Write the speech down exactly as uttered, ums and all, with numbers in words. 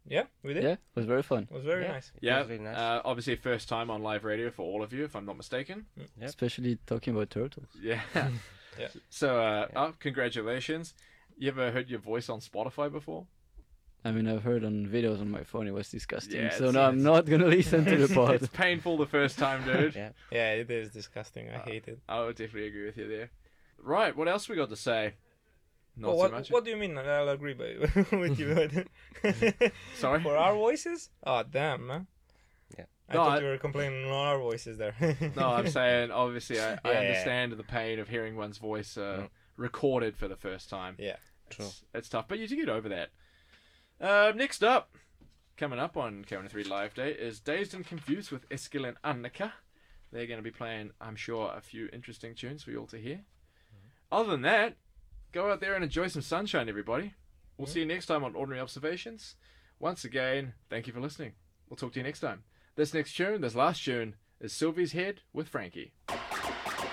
Yeah, we did. Yeah, it was very fun. It was very Yeah. nice. It Yeah, was really nice. uh, obviously first time on live radio for all of you, if I'm not mistaken. Yep. Especially talking about turtles. Yeah. Yeah. So, uh, Yeah. oh, congratulations. You ever heard your voice on Spotify before? I mean, I've heard on videos on my phone it was disgusting. Yeah, so it's- no, I'm it's- not gonna listen to the It's pod. painful the first time, dude. Yeah. Yeah, it is disgusting. I Uh, hate it. I would definitely agree with you there. Right, what else we got to say? Not Well, so what, much. what do you mean? I'll agree by, with you. Sorry? For our voices? Oh, damn, man. Yeah. I No, thought I- you were complaining on our voices there. No, I'm saying, obviously, I, I Yeah. understand the pain of hearing one's voice uh, Mm. recorded for the first time. Yeah. True. It's, it's tough, but you do get over that. Uh, next up, coming up on K one oh three Live Day is Dazed and Confused with Eskil and Annika. They're going to be playing, I'm sure, a few interesting tunes for you all to hear. Other than that, go out there and enjoy some sunshine, everybody. We'll see you next time on Ordinary Observations. Once again, thank you for listening. We'll talk to you next time. This next tune, this last tune, is Sylvie's Head with Frankie.